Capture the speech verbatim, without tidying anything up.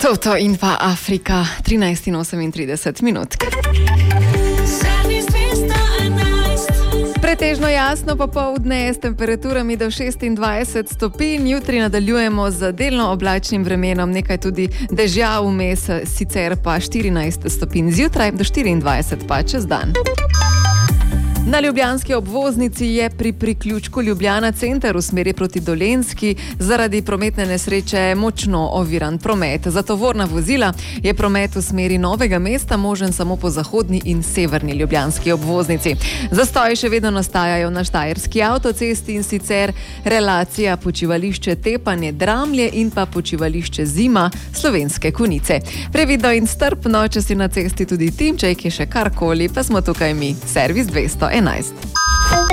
Toto in pa Afrika, trinajst in osemintrideset minut. Pretežno jasno popoldne s temperaturami do šestindvajset stopinj, jutri nadaljujemo z delno oblačnim vremenom, nekaj tudi dežja vmes, sicer pa štirinajst stopinj zjutraj do štiriindvajset pa čez dan. Na ljubljanski obvoznici je pri priključku Ljubljana center v smeri proti Dolenjski zaradi prometne nesreče močno oviran promet. Za tovorna vozila je promet v smeri Novega mesta možen samo po zahodni in severni ljubljanski obvoznici. Zastoji še vedno nastajajo na Štajerski avtocesti in sicer relacija počivališče Tepanje Dramlje in pa počivališče Zima Slovenske Konjice. Previdno in strpno, če si na cesti tudi ti, če je še karkoli, pa smo tukaj mi, servis dvesto enajst.